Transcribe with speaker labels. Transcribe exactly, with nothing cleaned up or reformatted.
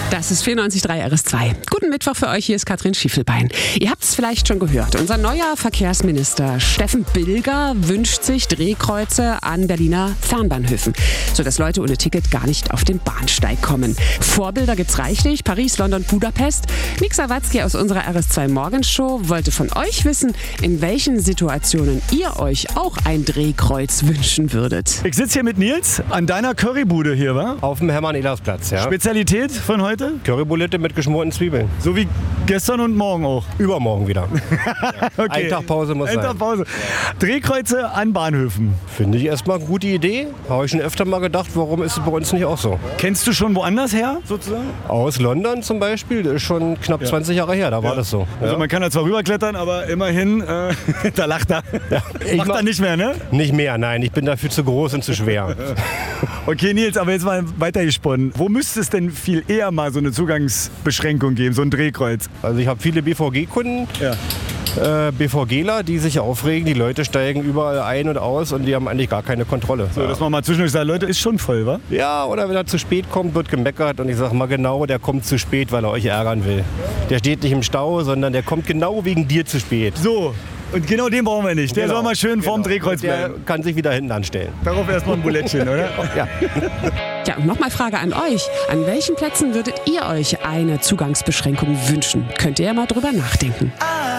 Speaker 1: Das ist vierundneunzig Komma drei R S zwei. Guten Mittwoch für euch, hier ist Katrin Schiefelbein. Ihr habt es vielleicht schon gehört. Unser neuer Verkehrsminister Steffen Bilger wünscht sich Drehkreuze an Berliner Fernbahnhöfen, sodass Leute ohne Ticket gar nicht auf den Bahnsteig kommen. Vorbilder gibt's reichlich. Paris, London, Budapest. Nick Sawatzki aus unserer R S zwei Morgenshow wollte von euch wissen, in welchen Situationen ihr euch auch ein Drehkreuz wünschen würdet.
Speaker 2: Ich sitze hier mit Nils an deiner Currybude hier, wa?
Speaker 3: Auf dem Hermann-Ehlers-Platz, ja.
Speaker 2: Spezialität von heute?
Speaker 3: Currybulette mit geschmorten Zwiebeln.
Speaker 2: So wie gestern und morgen auch.
Speaker 3: Übermorgen wieder.
Speaker 2: Okay.
Speaker 3: Ein Tag Pause muss
Speaker 2: Ein
Speaker 3: sein.
Speaker 2: Tag Pause. Drehkreuze an Bahnhöfen.
Speaker 3: Finde ich erstmal eine gute Idee. Habe ich schon öfter mal gedacht, warum ist es bei uns nicht auch so?
Speaker 2: Kennst du schon woanders her, sozusagen?
Speaker 3: Aus London zum Beispiel, das ist schon knapp
Speaker 2: Ja.
Speaker 3: zwanzig Jahre her, da war
Speaker 2: Ja.
Speaker 3: das so.
Speaker 2: Also
Speaker 3: Ja.
Speaker 2: man kann da zwar rüberklettern, aber immerhin, äh, da lacht er.
Speaker 3: Ja. Ich
Speaker 2: Macht
Speaker 3: mach-
Speaker 2: er nicht mehr, ne?
Speaker 3: Nicht mehr, nein, ich bin dafür zu groß und zu schwer.
Speaker 2: Okay, Nils, aber jetzt mal weitergesponnen. Wo müsste es denn viel eher mal so eine Zugangsbeschränkung geben, so ein Drehkreuz?
Speaker 3: Also ich habe viele B V G-Kunden,
Speaker 2: Ja.
Speaker 3: äh, BVGler, die sich aufregen, die Leute steigen überall ein und aus und die haben eigentlich gar keine Kontrolle.
Speaker 2: So, dass man mal zwischendurch sagt, Leute, ist schon voll, wa?
Speaker 3: Ja, oder wenn er zu spät kommt, wird gemeckert und ich sage mal genau, der kommt zu spät, weil er euch ärgern will. Der steht nicht im Stau, sondern der kommt genau wegen dir zu spät.
Speaker 2: So, und genau den brauchen wir nicht. Der
Speaker 3: Genau,
Speaker 2: soll mal schön vorm
Speaker 3: genau.
Speaker 2: Drehkreuz
Speaker 3: Und der
Speaker 2: bleiben.
Speaker 3: kann sich wieder hinten anstellen.
Speaker 2: Darauf erstmal ein Bulettchen, oder?
Speaker 3: Ja.
Speaker 1: Ja, und nochmal Frage an euch. An welchen Plätzen würdet ihr euch eine Zugangsbeschränkung wünschen? Könnt ihr ja mal drüber nachdenken.